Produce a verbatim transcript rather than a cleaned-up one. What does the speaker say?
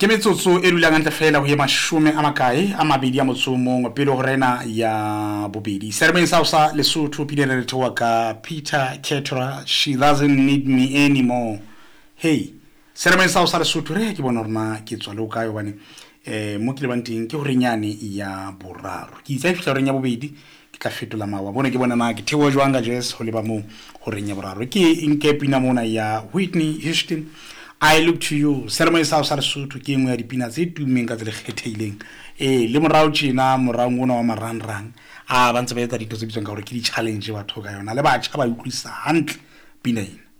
ke metsotso e dulang hantle fela ho ye mashome a makae a mabedi a motso mongwe pele ho rena ya bobedi sermon sa sa Lesotho pinele le thowa ka Peter Ketra, she doesn't need me anymore. Hey, sermon sa sa Lesotho re ke bona rena ke tswa le ka yo bane eh mo ke le banting ke ho renyane ya boraro ke itse fihla renya bobedi ke tla fetola mawa bona ke bona na ke thewo jwanga Jess ho le ba mo ho renya boraro ke inke pina mona ya Whitney Houston, I look to you. Sermon sa sa Lesotho ke engwe ya dipina tse tumeng ka tsele kgetheileng eh le morao tjena morao ngona wa marangrang a ba ntse ba etsa ditho tse bitswang ka hore ke di challenge batho ka yona le batjha ba utlwisa hantle pina ena.